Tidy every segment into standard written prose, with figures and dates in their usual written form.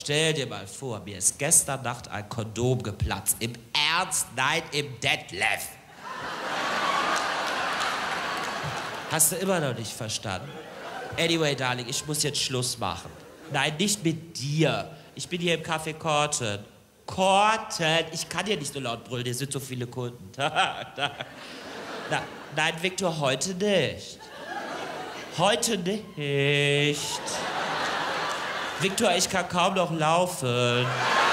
Stell dir mal vor, mir ist gestern Nacht ein Kondom geplatzt. Im Ernst? Nein, im Detlef. Hast du immer noch nicht verstanden? Anyway, Darling, ich muss jetzt Schluss machen. Nein, nicht mit dir. Ich bin hier im Café Korten. Korten! Ich kann hier nicht so laut brüllen, hier sind so viele Kunden. Nein, Viktor, heute nicht. Heute nicht. Viktor, ich kann kaum noch laufen.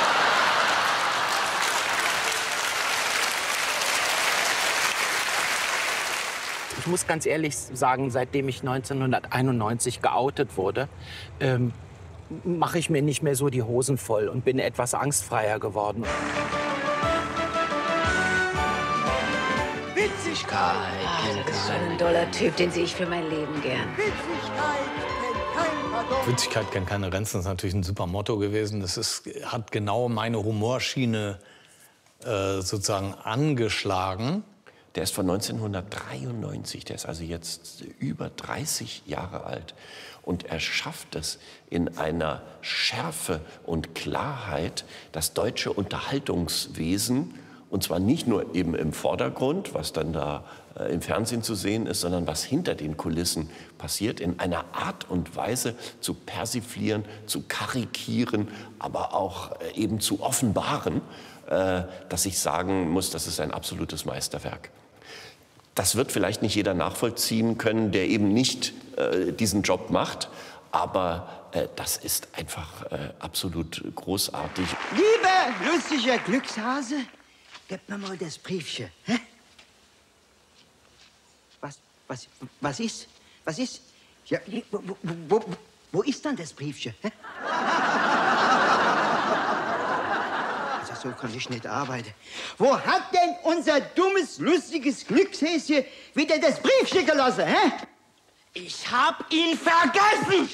Ich muss ganz ehrlich sagen, seitdem ich 1991 geoutet wurde, mache ich mir nicht mehr so die Hosen voll und bin etwas angstfreier geworden. Witzigkeit. Das ist so ein doller Typ, den sehe ich für mein Leben gern. Witzigkeit kennt kein Pardon. Witzigkeit kennt keine Grenzen, das ist natürlich ein super Motto gewesen. Hat genau meine Humorschiene sozusagen angeschlagen. Der ist von 1993, der ist also jetzt über 30 Jahre alt. Und er schafft es in einer Schärfe und Klarheit, das deutsche Unterhaltungswesen, und zwar nicht nur eben im Vordergrund, was dann da im Fernsehen zu sehen ist, sondern was hinter den Kulissen passiert, in einer Art und Weise zu persiflieren, zu karikieren, aber auch eben zu offenbaren, dass ich sagen muss, das ist ein absolutes Meisterwerk. Das wird vielleicht nicht jeder nachvollziehen können, der eben nicht diesen Job macht, aber das ist einfach absolut großartig. Lieber lustiger Glückshase, gib mir mal das Briefchen. Hä? Was ist? Was ist? Ja, wo ist dann das Briefchen? Hä? So kann ich nicht arbeiten. Wo hat denn unser dummes, lustiges Glückshäschen wieder das Briefchen gelassen, hä? Ich hab ihn vergessen!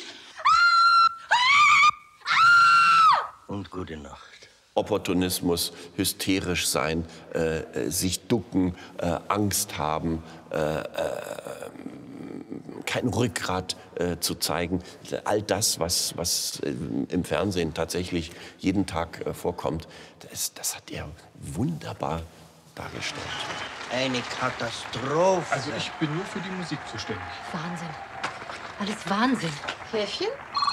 Und gute Nacht. Opportunismus, hysterisch sein, sich ducken, Angst haben, kein Rückgrat zu zeigen. All das, was im Fernsehen tatsächlich jeden Tag vorkommt, das hat er wunderbar dargestellt. Eine Katastrophe. Also ich bin nur für die Musik zuständig. Wahnsinn. Alles Wahnsinn. Käffchen?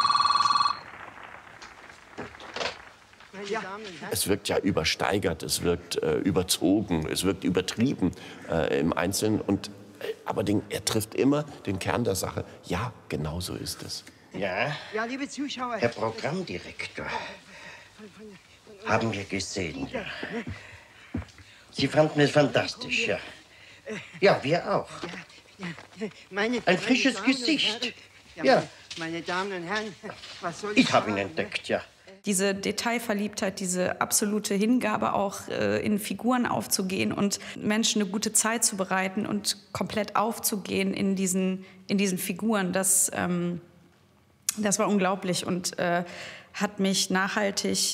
Ja. Es wirkt ja übersteigert, es wirkt überzogen, es wirkt übertrieben im Einzelnen. Aber er trifft immer den Kern der Sache. Ja, genau so ist es. Ja, Ja, liebe Zuschauer. Herr Programmdirektor, haben wir gesehen. Ja. Sie fanden es fantastisch, ja. Ja, wir auch. Ein frisches Damen und Gesicht. Herren, Ja. Meine Damen und Herren, was soll Ich habe ihn sagen, entdeckt, ja. Diese Detailverliebtheit, diese absolute Hingabe auch in Figuren aufzugehen und Menschen eine gute Zeit zu bereiten und komplett aufzugehen in diesen Figuren, das war unglaublich und hat mich nachhaltig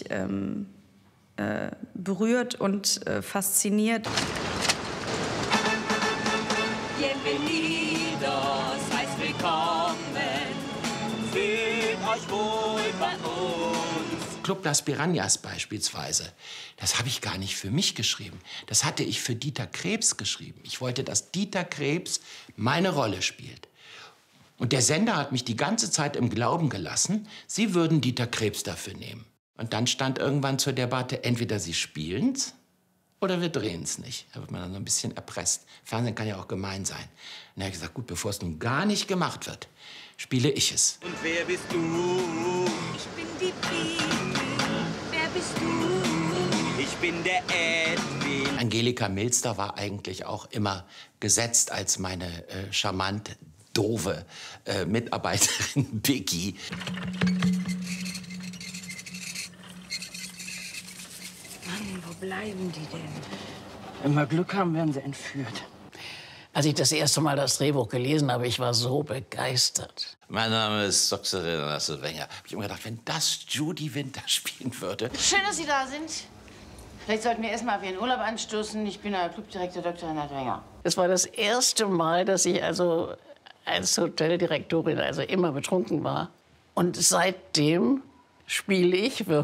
berührt und fasziniert. Bienvenidos, heißt willkommen, fühlt euch wohl bei uns. Club Las Piranhas beispielsweise, das habe ich gar nicht für mich geschrieben. Das hatte ich für Dieter Krebs geschrieben. Ich wollte, dass Dieter Krebs meine Rolle spielt. Und der Sender hat mich die ganze Zeit im Glauben gelassen, sie würden Dieter Krebs dafür nehmen. Und dann stand irgendwann zur Debatte, entweder sie spielen's oder wir drehen's nicht. Da wird man dann so ein bisschen erpresst. Fernsehen kann ja auch gemein sein. Und er hat gesagt, gut, bevor es nun gar nicht gemacht wird, spiele ich es. Und wer bist du? Ich bin die Biene. Wer bist du? Ich bin der Edwin. Angelika Milster war eigentlich auch immer gesetzt als meine charmant doofe Mitarbeiterin Vicky. Mann, wo bleiben die denn? Wenn wir Glück haben, werden sie entführt. Als ich das erste Mal das Drehbuch gelesen habe, ich war so begeistert. Mein Name ist Dr. Renate Wenger. Hab ich immer gedacht, wenn das Judy Winter spielen würde. Schön, dass Sie da sind. Vielleicht sollten wir erstmal auf Ihren Urlaub anstoßen. Ich bin der Clubdirektor Dr. Renate Wenger. Das war das erste Mal, dass ich also als Hoteldirektorin also immer betrunken war. Und seitdem spiele ich wirklich.